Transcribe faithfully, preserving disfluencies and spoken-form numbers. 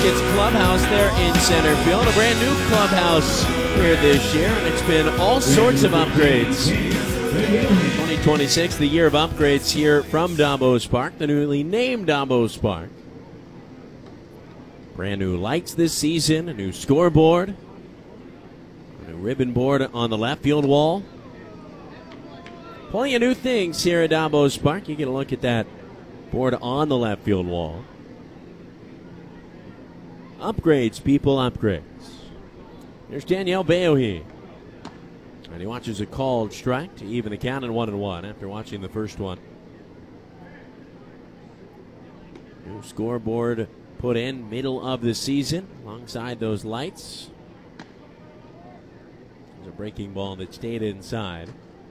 Baskets clubhouse there in center field. A brand new clubhouse here this year, and it's been all sorts of upgrades. twenty twenty-six, the year of upgrades here from Dambos Park, the newly named Dambos Park. Brand new lights this season, a new scoreboard, a new ribbon board on the left field wall. Plenty of new things here at Dambos Park. You get a look at that board on the left field wall. Upgrades, people, upgrades. There's Daniel Bayohi. And he watches a called strike to even the count at one and one after watching the first one. New scoreboard put in middle of the season alongside those lights. There's a breaking ball that stayed inside.